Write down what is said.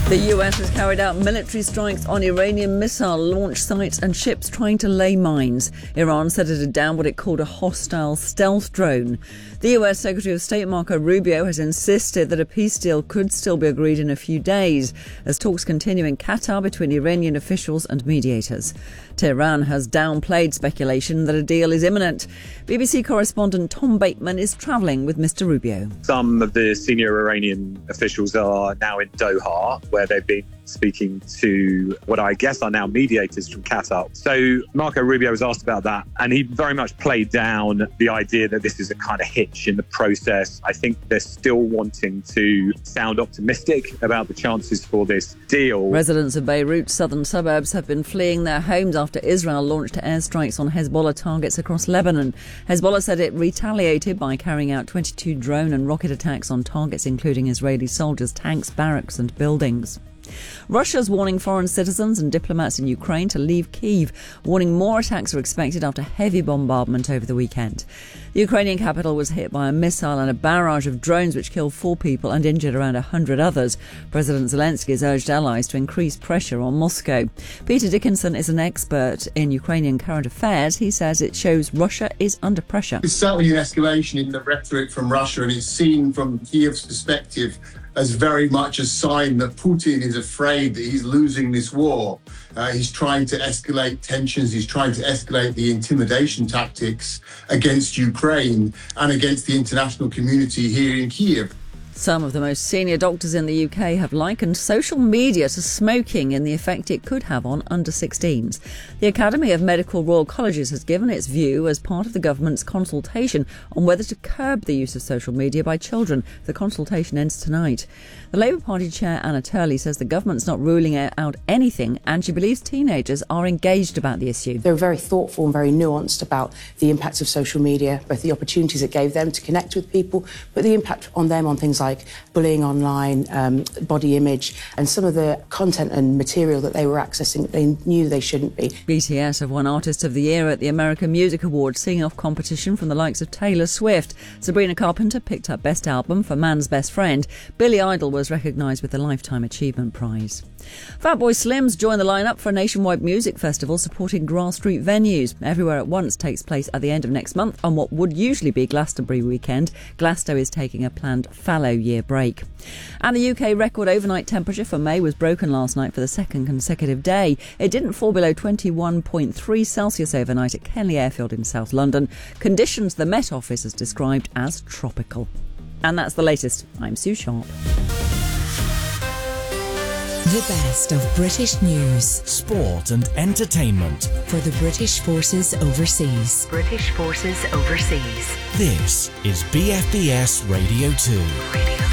The US has carried out military strikes on Iranian missile launch sites and ships trying to lay mines. Iran said it had downed what it called a hostile stealth drone. The US Secretary of State Marco Rubio has insisted that a peace deal could still be agreed in a few days as talks continue in Qatar between Iranian officials and mediators. Tehran has downplayed speculation that a deal is imminent. BBC correspondent Tom Bateman is travelling with Mr Rubio. Some of the senior Iranian officials are now in Doha, where they've been speaking to what I guess are now mediators from Qatar. So Marco Rubio was asked about that, and he very much played down the idea that this is a kind of hitch in the process. I think they're still wanting to sound optimistic about the chances for this deal. Residents of Beirut's southern suburbs have been fleeing their homes after Israel launched airstrikes on Hezbollah targets across Lebanon. Hezbollah said it retaliated by carrying out 22 drone and rocket attacks on targets including Israeli soldiers, tanks, barracks and buildings. Russia's warning foreign citizens and diplomats in Ukraine to leave Kyiv, warning more attacks are expected after heavy bombardment over the weekend. The Ukrainian capital was hit by a missile and a barrage of drones which killed 4 people and injured around 100 others. President Zelensky has urged allies to increase pressure on Moscow. Peter Dickinson is an expert in Ukrainian current affairs. He says it shows Russia is under pressure. It's certainly an escalation in the rhetoric from Russia, and it's seen from Kyiv's perspective as very much a sign that Putin is afraid that he's losing this war. He's trying to escalate tensions. He's trying to escalate the intimidation tactics against Ukraine and against the international community here in Kyiv. Some of the most senior doctors in the UK have likened social media to smoking and the effect it could have on under-16s. The Academy of Medical Royal Colleges has given its view as part of the government's consultation on whether to curb the use of social media by children. The consultation ends tonight. The Labour Party chair, Anna Turley, says the government's not ruling out anything and she believes teenagers are engaged about the issue. They were very thoughtful and very nuanced about the impacts of social media, both the opportunities it gave them to connect with people, but the impact on them on things like bullying online, body image, and some of the content and material that they were accessing that they knew they shouldn't be. BTS have won Artist of the Year at the American Music Awards, seeing off competition from the likes of Taylor Swift. Sabrina Carpenter picked up Best Album for Man's Best Friend. Billy Idol was recognised with the Lifetime Achievement Prize. Fatboy Slim's joined the lineup for a nationwide music festival supporting grassroots venues. Everywhere at Once takes place at the end of next month on what would usually be Glastonbury weekend. Glasgow is taking a planned fallow year break. And the UK record overnight temperature for May was broken last night for the second consecutive day. It didn't fall below 21.3 Celsius overnight at Kenley Airfield in South London. Conditions the Met Office has described as tropical. And that's the latest. I'm Sue Sharp. The best of British news, sport and entertainment for the British Forces Overseas. British Forces Overseas. This is BFBS Radio 2.